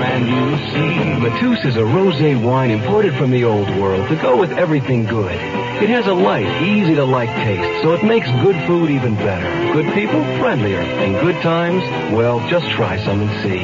them and you see. Matus is a rosé wine imported from the old world to go with everything good. It has a light, easy-to-like taste, so it makes good food even better. Good people, friendlier. And good times, well, just try some and see.